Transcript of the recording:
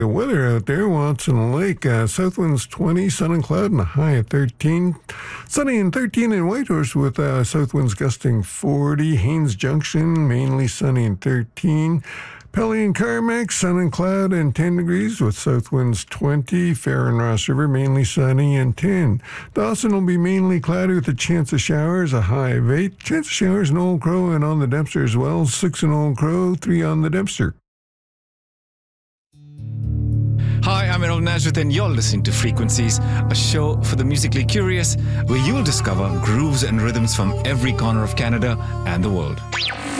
The weather out there, Watson Lake, south winds 20, sun and cloud, and a high at 13. Sunny and 13 in Whitehorse with south winds gusting 40. Haines Junction, mainly sunny and 13. Pelly and Carmack, sun and cloud and 10 degrees with south winds 20. Fair and Ross River, mainly sunny and 10. Dawson will be mainly cloudy with a chance of showers, a high of 8. Chance of showers in Old Crow and on the Dempster as well. 6 in Old Crow, 3 on the Dempster. Hi, I'm Errol Najrith and you're listening to Frequencies, a show for the musically curious where you'll discover grooves and rhythms from every corner of Canada and the world.